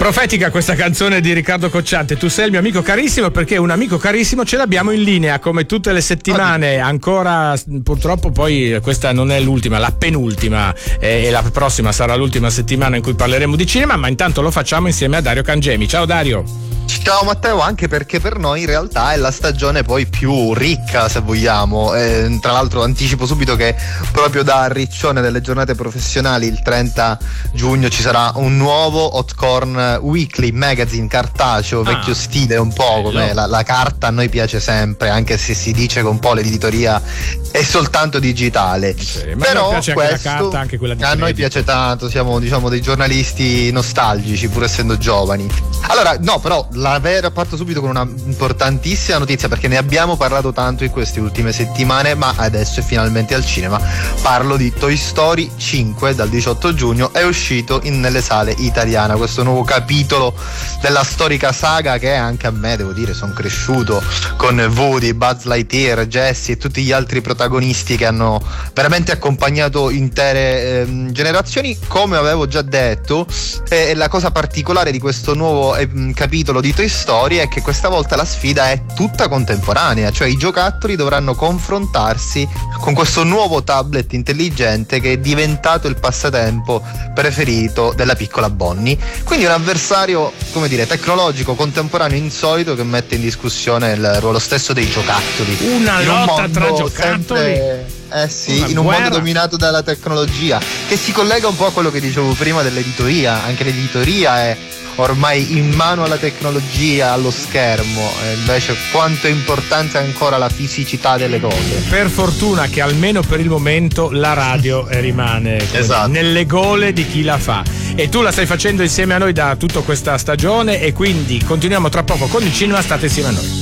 Profetica questa canzone di Riccardo Cocciante. Tu sei il mio amico carissimo, perché un amico carissimo ce l'abbiamo in linea come tutte le settimane. Ancora purtroppo poi questa non è l'ultima, la penultima, e la prossima sarà l'ultima settimana in cui parleremo di cinema, ma intanto lo facciamo insieme a Dario Cangemi. Ciao Dario. Ciao Matteo, anche perché per noi in realtà è la stagione poi più ricca, se vogliamo. Tra l'altro anticipo subito che proprio da Riccione delle giornate professionali il 30 giugno ci sarà un nuovo Hotcorn Weekly magazine cartaceo, vecchio stile un po' come la carta a noi piace sempre, anche se si dice che un po' l'editoria è soltanto digitale. Sì, ma però a noi piace questo, anche la carta, anche quella di a noi piace tanto, siamo diciamo dei giornalisti nostalgici pur essendo giovani. Allora no, però parto subito con una importantissima notizia, perché ne abbiamo parlato tanto in queste ultime settimane, ma adesso è finalmente al cinema. Parlo di Toy Story 5, dal 18 giugno è uscito nelle sale italiane questo nuovo capitolo della storica saga, che anche a me, devo dire, sono cresciuto con Woody, Buzz Lightyear, Jessie e tutti gli altri protagonisti che hanno veramente accompagnato intere generazioni. Come avevo già detto, la cosa particolare di questo nuovo capitolo di Toy Story è che questa volta la sfida è tutta contemporanea, cioè i giocattoli dovranno confrontarsi con questo nuovo tablet intelligente che è diventato il passatempo preferito della piccola Bonnie. Quindi un avversario, come dire, tecnologico, contemporaneo, insolito, che mette in discussione il ruolo stesso dei giocattoli. Una lotta tra giocattoli. In un mondo dominato dalla tecnologia, che si collega un po' a quello che dicevo prima dell'editoria. Anche l'editoria è ormai in mano alla tecnologia, allo schermo, invece quanto è importante ancora la fisicità delle cose. Per fortuna che almeno per il momento la radio rimane nelle gole di chi la fa, e tu la stai facendo insieme a noi da tutta questa stagione, e quindi continuiamo tra poco con il cinema. State insieme a noi.